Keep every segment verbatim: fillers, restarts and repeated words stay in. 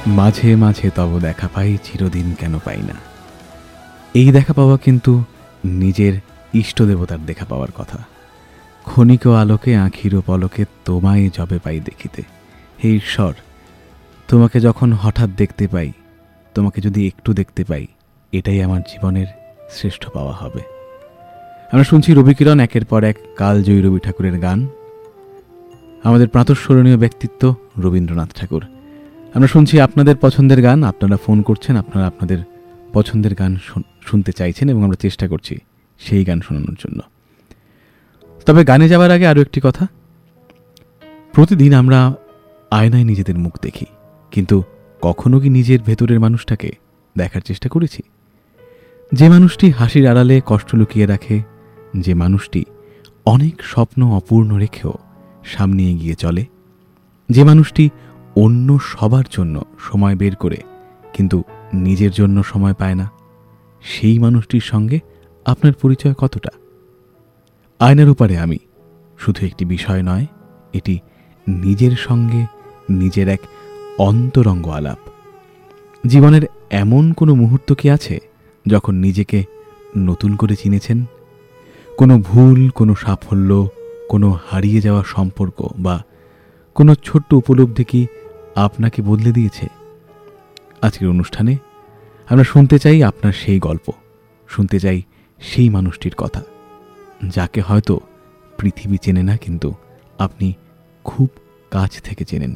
মাঝে মাঝে তব দেখা পাই, চিরদিন কেন পাই না। এই দেখা পাওয়া কিন্তু নিজের ইষ্ট দেবতার দেখা পাওয়ার কথা। ক্ষণিক আলোকে আঁখির পলকে তোমায় যবে পাই দেখিতে। হে ঈশ্বর, তোমাকে যখন হঠাৎ দেখতে পাই, তোমাকে যদি একটু দেখতে পাই, এটাই আমার জীবনের শ্রেষ্ঠ পাওয়া হবে। আমরা শুনছি রবিকিরণ একের পর এক কালজয়ী রবি ঠাকুরের গান। আমাদের প্রাতঃস্মরণীয় ব্যক্তিত্ব রবীন্দ্রনাথ ঠাকুর। আমরা শুনছি আপনাদের পছন্দের গান, আপনারা ফোন করছেন, আপনারা আপনাদের পছন্দের গান শুনতে চাইছেন এবং আমরা চেষ্টা করছি সেই গান শোনানোর জন্য। তবে গানে যাওয়ার আগে আরও একটি কথা, প্রতিদিন আমরা আয়নায় নিজেদের মুখ দেখি, কিন্তু কখনো কি নিজের ভেতরের মানুষটাকে দেখার চেষ্টা করেছি? যে মানুষটি হাসির আড়ালে কষ্ট লুকিয়ে রাখে, যে মানুষটি অনেক স্বপ্ন অপূর্ণ রেখেও সামনে এগিয়ে চলে, যে মানুষটি অন্য সবার জন্য সময় বের করে কিন্তু নিজের জন্য সময় পায় না, সেই মানুষটির সঙ্গে আপনার পরিচয় কতটা? আয়নার উপারে আমি শুধু একটি বিষয় নয়, এটি নিজের সঙ্গে নিজের এক অন্তরঙ্গ আলাপ। জীবনের এমন কোনো মুহূর্ত কি আছে যখন নিজেকে নতুন করে চিনেছেন? কোনো ভুল, কোনো সাফল্য, কোনো হারিয়ে যাওয়া সম্পর্ক বা কোনো ছোট্ট উপলব্ধি কি আপনাকে বদলে দিয়েছে? আজকের অনুষ্ঠানে আমরা শুনতে চাই আপনার সেই গল্প, শুনতে চাই সেই মানুষটির কথা, যাকে হয়তো পৃথিবী চেনে না, কিন্তু আপনি খুব কাছ থেকে চেনেন।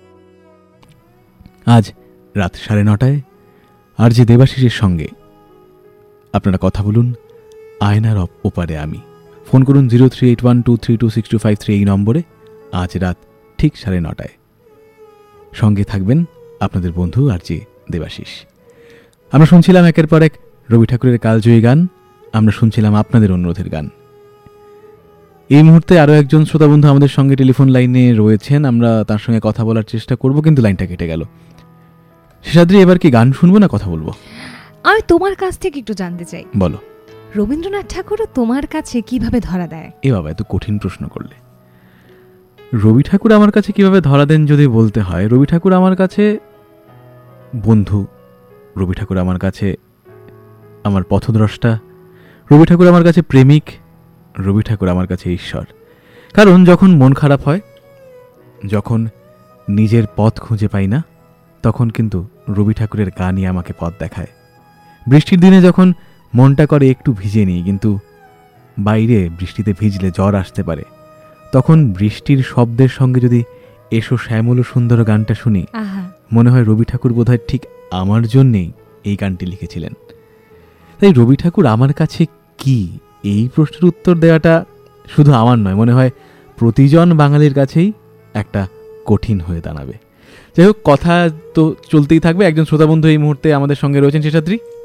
আজ রাত সাড়ে নটায় আর যে দেবাশিসের সঙ্গে আপনারা কথা বলুন আয়নার ওপারে আমি। ফোন করুন zero three eight one two three two six two five three এই নম্বরে। আজ রাত ঠিক সাড়ে নটায় সঙ্গে থাকবেন আপনাদের বন্ধু আর যে দেবাশিস। আমরা শুনছিলাম একের পর এক রবি ঠাকুরের কালজয়ী গান, আমরা শুনছিলাম আপনাদের অনুরোধের গান। এই মুহূর্তে আরও একজন শ্রোতা বন্ধু আমাদের সঙ্গে টেলিফোন লাইনে রয়েছেন, আমরা তার সঙ্গে কথা বলার চেষ্টা করব, কিন্তু লাইনটা কেটে গেল। শেষাদ্রি, এবার কি গান শুনবো না কথা বলবো? আমি তোমার কাছ থেকে একটু জানতে চাই। বলো, রবীন্দ্রনাথ ঠাকুরও তোমার কাছে কিভাবে ধরা দেয়? এ বাবা, এত কঠিন প্রশ্ন করলে। রবি ঠাকুর আমার কাছে কিভাবে ধরা দেন যদি বলতে হয়, রবি ঠাকুর আমার কাছে বন্ধু, রবি ঠাকুর আমার কাছে আমার পথদ্রষ্টা, রবি ঠাকুর আমার কাছে প্রেমিক, রবি ঠাকুর আমার কাছে ঈশ্বর। কারণ যখন মন খারাপ হয়, যখন নিজের পথ খুঁজে পাই না, তখন কিন্তু রবি ঠাকুরের গানই আমাকে পথ দেখায়। বৃষ্টির দিনে যখন মনটা করে একটু ভিজে নিই, কিন্তু বাইরে বৃষ্টিতে ভিজলে জ্বর আসতে পারে, তখন বৃষ্টির শব্দের সঙ্গে যদি এসো শ্যামল সুন্দর গানটা শুনি, মনে হয় রবি ঠাকুর বোধহয় ঠিক আমার জন্যেই এই গানটি লিখেছিলেন। তাই রবি ঠাকুর আমার কাছে কি, এই প্রশ্নের উত্তর দেওয়াটা শুধু আমার নয়, মনে হয় প্রতিজন বাঙালির কাছেই একটা কঠিন হয়ে দাঁড়াবে। যাই হোক, কথা তো চলতেই থাকবে। একজন শ্রোতা বন্ধু এই মুহূর্তে আমাদের সঙ্গে রয়েছেন, শেষাদ্রি।